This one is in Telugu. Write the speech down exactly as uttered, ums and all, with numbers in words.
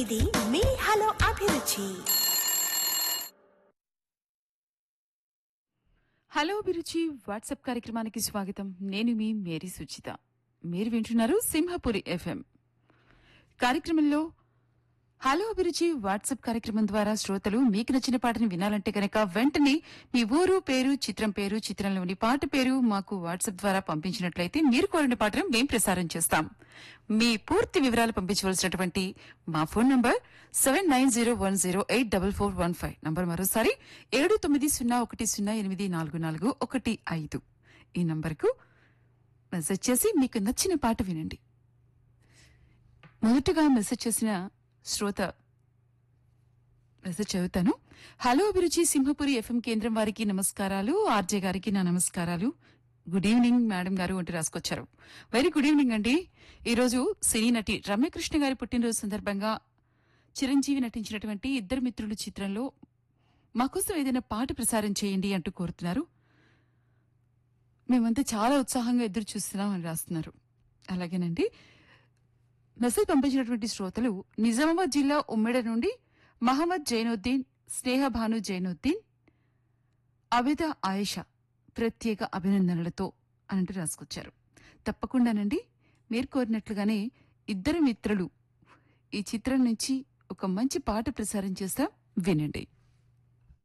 ఇది మీ హలో అభిరుచి. హలో అభిరుచి వాట్సాప్ కార్యక్రమానికి స్వాగతం. నేను మీ మేరీ సుచిత. మీరు వింటున్నారు సింహపురి ఎఫ్ఎం కార్యక్రమంలో. హలో అభిరుచి వాట్సాప్ కార్యక్రమం ద్వారా శ్రోతలు మీకు నచ్చిన పాటను వినాలంటే కనుక వెంటనే మీ ఊరు పేరు, చిత్రం పేరు, చిత్రంలోని పాట పేరు మాకు వాట్సాప్ ద్వారా పంపించినట్లయితే మీరు కోరిన పాటను మేం ప్రసారం చేస్తాం. మీ పూర్తి వివరాలు పంపించవలసినటువంటి మా phone number seven nine zero one zero eight double four one five number మరోసారి ఏడు తొమ్మిది సున్నా ఒకటి సున్నా ఎనిమిది నాలుగు నాలుగు ఒకటి ఐదు. ఈ నంబర్కు మెసేజ్ చేసి మీకు నచ్చిన పాట వినండి. మొదటగా మెసేజ్ చేసిన శ్రోత మెసేజ్ చదువుతాను. హలో అభిరుచి సింహపురి ఎఫ్ఎం కేంద్రం వారికి నమస్కారాలు, ఆర్జే గారికి నా నమస్కారాలు. గుడ్ ఈవినింగ్ మేడం గారు అంటూ రాసుకొచ్చారు. వెరీ గుడ్ ఈవినింగ్ అండి. ఈరోజు సినీ నటి రమ్యకృష్ణ గారి పుట్టినరోజు సందర్భంగా చిరంజీవి నటించినటువంటి ఇద్దరు మిత్రులు చిత్రంలో మాకోసం ఏదైనా పాట ప్రసారం చేయండి అంటూ కోరుతున్నారు. మేమంతా చాలా ఉత్సాహంగా ఎదురు చూస్తున్నాం అని రాస్తున్నారు. అలాగేనండి. మెసేజ్ పంపించినటువంటి శ్రోతలు నిజామాబాద్ జిల్లా ఉమ్మెడ నుండి మహమ్మద్ జైనుద్దీన్, స్నేహభాను జైనుద్దీన్, అబిద ఆయేషా ప్రత్యేక అభినందనలతో అనంటూ రాసుకొచ్చారు. తప్పకుండానండి, మీరు కోరినట్లుగానే ఇద్దరు మిత్రులు ఈ చిత్రం నుంచి ఒక మంచి పాట ప్రసారం చేస్తాం, వినండి.